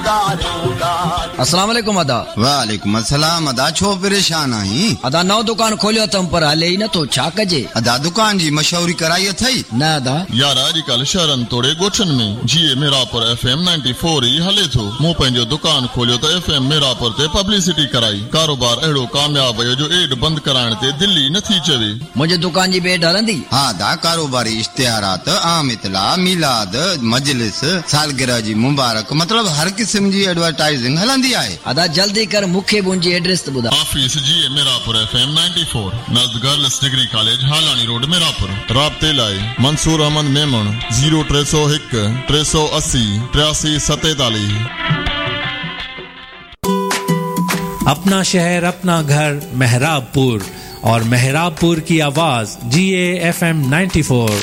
अस्सलाम वालेकुम अदा। वालेकुम अस्सलाम अदा, छो परेशान आहीं? अदा नओ दुकान खोलियो तम पर हले ही न तो छा कजे? अदा दुकान जी मशहूरी कराई अथई? न अदा यार अॼुकल्ह शहरनि तोड़े ॻोठनि में जीए मीरापुर FM 94 ई हले थो। मूं पंहिंजो दुकान खोलियो त FM मीरापुर ते पब्लिसिटी कराई। कारोबार अहिड़ो कामयाब वियो जो एड बंदि कराइण ते दिल्ली नथी चवे। मुंहिंजे दुकान जी बेड हलंदी? हा अदा, कारोबारी इश्तिहारात, आम इतला, मिलाद, मजलिस, सालगिरह जी मुबारक, मतलब हर किस्म जी एडवर्टाइजिंग हलंदी आहे। अदा जल्दी कर, मूंखे मुंहिंजी एड्रेस त ॿुधा। ऑफिस जीए Mirapur FM 94 नज़द girls degree college हालानी road Mirapur. राब्ते लाइ मंसूर अहमद मेमण 0301 380 8347। अपना शहर अपना घर मेहराबपुर और मेहराबपुर की आवाज GA FM 94।